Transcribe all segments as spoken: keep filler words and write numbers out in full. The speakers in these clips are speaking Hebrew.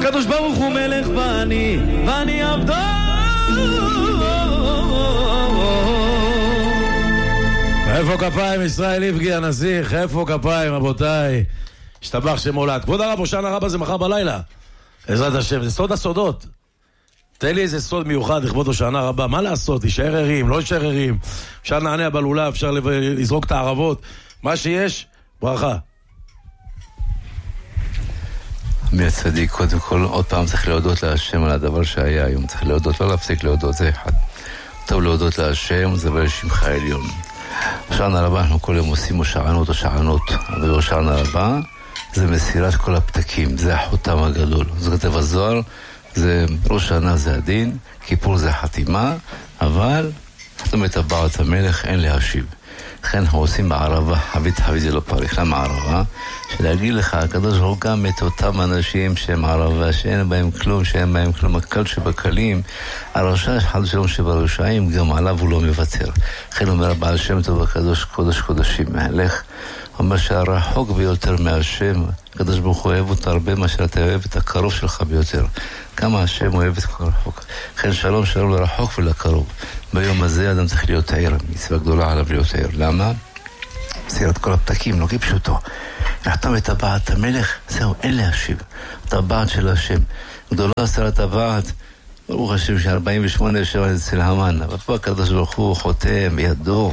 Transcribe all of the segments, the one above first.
הקדוש ברוך הוא מלך ואני, ואני עבדו. איפה כפיים ישראל יפגי הנסיך? איפה כפיים רבותיי? השתבח שמולד. כבוד הרב, הושענא רבה זה מחר בלילה. בעזרת השם, זה סוד הסודות. תן לי איזה סוד מיוחד לכבוד הושענא רבה. מה לעשות? להישאר ערים, לא להישאר ערים. אפשר לענע בלולה, אפשר לזרוק את הערבות. מה שיש, ברכה. מי הצדיק, קודם כל, עוד פעם צריך להודות להשם על הדבר שהיה היום. צריך להודות, לא להפסיק להודות, זה אחד. טוב להודות להשם, זה בשמך העליון. הושענא רבה, אנחנו כל יום עושים הושענות, הושענות. אבל הושענא רבה, זה מסירת כל הפתקים, זה החותם הגדול. זה כתב הזוהר, זה ראש שנה זה הדין, כיפור זה חתימה, אבל חתום את הבעת המלך, אין להשיב. לכן אנחנו עושים בערבה, חבית חבית זה לא פריך. למה ערבה? שלהגיד לך, הקדוש ברוך הוא גם את אותם אנשים שהם ערבה, שאין בהם כלום, שאין בהם כלום, הקל שבקלים, הרשע חד שלום שברשעים, גם עליו הוא לא מוותר. לכן אומר הבעל שם טוב הקדוש קודש קודשים מהלך, אומר שהרחוק ביותר מהשם, הקדוש ברוך הוא אוהב אותו הרבה מה שאתה אוהב את הקרוב שלך ביותר. כמה השם אוהב את כל רחוק. לכן שלום שלום לרחוק ולקרוב. ביום הזה אדם צריך להיות עיר, מצווה גדולה עליו להיות עיר. למה? מסירת כל הפתקים, לא כפשוטו. יחתום את הבעת המלך, זהו, אין להשיב. את הבעת של השם. גדולה עשרת הבעת, ברוך השם ש-ארבעים ושמונה שבע אצל המן, אבל פה הקדוש ברוך הוא חותם בידו,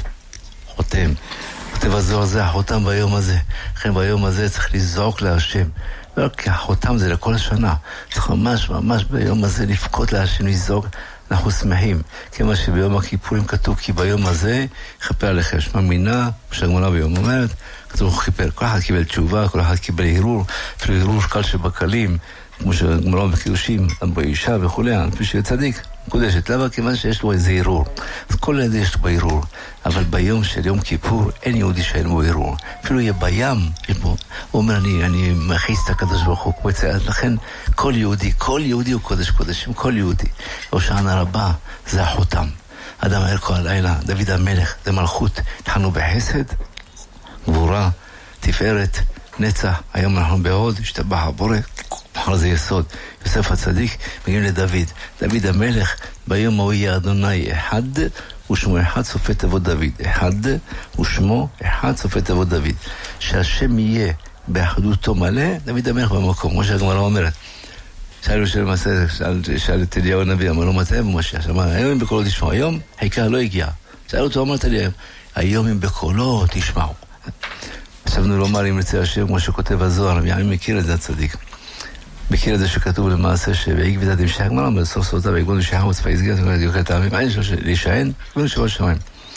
חותם. כתב הזוהר זה החותם ביום הזה. לכן ביום הזה צריך לזעוק להשם. לא, כי החותם זה לכל השנה. צריך ממש ממש ביום הזה לפקות להשם, לזעוק. אנחנו שמחים. כמו שביום הכיפורים כתוב, כי ביום הזה יכפר עליכם. שמע מינה, שהגמרא ביום אומרת, כתוב הוא כיפר. כל אחד קיבל תשובה, כל אחד קיבל הרהור, אפילו הרהור קל שבקלים, כמו שהגמרא בקידושים, באישה וכו', לפי שיהיה צדיק. קודשת, למה? כיוון שיש לו איזה ערעור. אז כל ידי יש לו ערעור. אבל ביום של יום כיפור אין יהודי שאין בו ערעור. אפילו יהיה בים, הוא אומר, אני, אני מכיס את הקדוש ברוך הוא, לכן כל יהודי, כל יהודי הוא קודש קודשים, כל יהודי. הושענא רבה, זה החותם. אדם ערכו הלילה, דוד המלך, זה מלכות. התחלנו בחסד, גבורה, תפארת, נצח. היום אנחנו בעוד, השתבח הבורא. מחר זה יסוד. יוסף הצדיק, מגיעים לדוד. דוד המלך, ביום ההוא יהיה אדוני אחד, ושמו אחד סופי תיבות דוד. אחד, ושמו אחד סופי תיבות דוד. שהשם יהיה באחדותו מלא, דוד המלך במקום, כמו שהגמרא אומרת. שאלו של מסע, שאל את אליהו הנביא, אמר לו מתי ומשיח, אמר, היום אם בקולו תשמעו, היום העיקר לא הגיע. שאלו אותו, אמרת לי היום, היום אם בקולו תשמעו. חשבנו לומר אם נצא השם, כמו שכותב הזוהר, אני מכיר את זה הצדיק. מכיר את זה שכתוב למעשה שבעיק ודעת המשך, גמרא, אבל סוף סוף אותה, בעקבון משך וצפה הסגרת, דיוקת העמים, אין שלו להישען, ולא שבוע שמיים.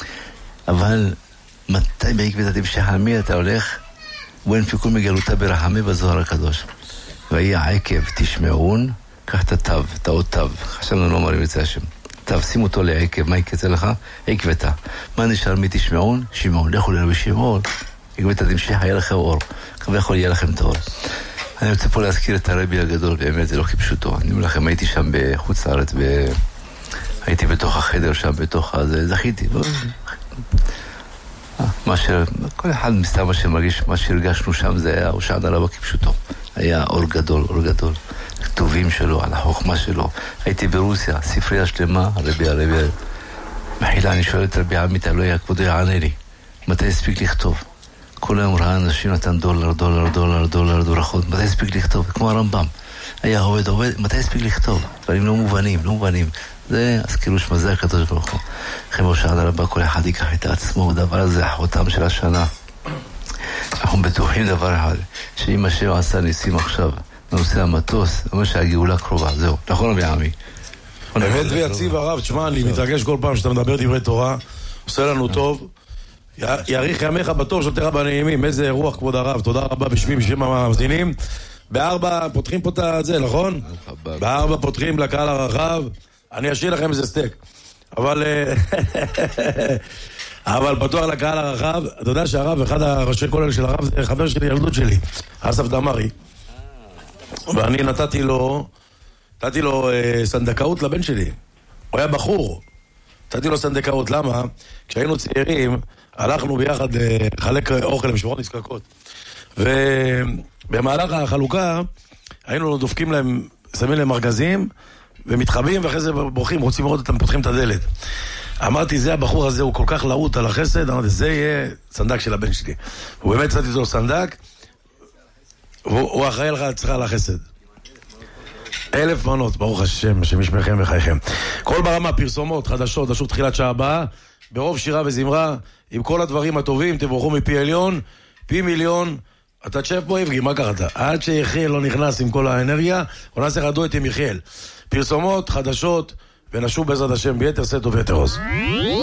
אבל מתי בעיק ודעת המשך, על מי אתה הולך? בואי נפיקו מגלותה ברחמי בזוהר הקדוש. ויהיה עקב תשמעון, קח את התו, את האותיו. חשבנו לומר אם נצא השם. תו, שים אותו לעקב, מה יקצה לך? עקבתה. מה נשאר מתשמעון? שמעון. לכו לרבי שמעון. עקבת המשך, היה לכם אור. כבר יכול יהיה לכם את האור. אני רוצה פה להזכיר את הרבי הגדול, באמת זה לא כפשוטו. אני אומר לכם, הייתי שם בחוץ לארץ, ב... הייתי בתוך החדר שם, בתוך הזה, זכיתי. לא... מה ש... כל אחד מסתם מה שמרגיש, מה שהרגשנו שם זה היה הושענא רבה כפשוטו. היה אור גדול, אור גדול. כתובים שלו, על החוכמה שלו. הייתי ברוסיה, ספרייה שלמה, הרבי, הרבי. מחילה, אני שואל את רבי עמית, לא היה כבודו יענה לי. מתי הספיק לכתוב? כל היום ראה אנשים נתן דולר, דולר, דולר, דולר, דולרות. מתי הספיק לכתוב? כמו הרמב"ם. היה עובד, עובד, מתי הספיק לכתוב? דברים לא מובנים, לא מובנים. זה, אז כאילו שמזה הקדוש ברוך הוא. לכן הושענא רבה, כל אחד ייקח את עצמו, הדבר הזה, החותם של השנה. אנחנו בטוחים דבר אחד, שאם השם עשה ניסים עכשיו, נושא המטוס, אומר שהגאולה קרובה, זהו. נכון רבי עמי? באמת ויציב הרב, תשמע, אני מתרגש כל פעם שאתה מדבר דברי תורה, עושה לנו טוב. יאריך ימיך בטוב שותיך בנעימים. איזה רוח כבוד הרב, תודה רבה בשמי בשם המאזינים. בארבע פותחים פה את זה, נכון? בארבע פותחים לקהל הרחב. אני אשאיר לכם איזה סטייק, אבל אבל פתוח לקהל הרחב. אתה יודע שהרב, אחד הראשי כולל של הרב, זה חבר שלי, ילדות שלי, אסף דמרי, ואני נתתי לו נתתי לו סנדקאות לבן שלי. הוא היה בחור, נתתי לו סנדקאות. למה? כשהיינו צעירים הלכנו ביחד לחלק אוכל למשפחות נזקקות, ובמהלך החלוקה היינו דופקים להם שמים להם ארגזים, ומתחבאים, ואחרי זה בורחים, רוצים לראות אותם, פותחים את הדלת. אמרתי, זה הבחור הזה, הוא כל כך להוט על החסד, אמרתי, זה יהיה סנדק של הבן שלי. הוא באמת צאתי אותו סנדק, הוא אחראי לך צריכה על החסד. אלף מנות, ברוך השם, שמשמכם וחייכם. כל ברמה, פרסומות, חדשות, דשות תחילת שעה הבאה, ברוב שירה וזמרה, עם כל הדברים הטובים, תבורכו מפי עליון, פי מיליון, אתה תשב פה יבגי, מה קראת? עד שיחיאל לא נכנס עם כל האנרגיה, הוא נעשה רדו את עם יחיאל. פרסומות, חדשות, ונשוב בעזרת השם ביתר סט וביתר עוז.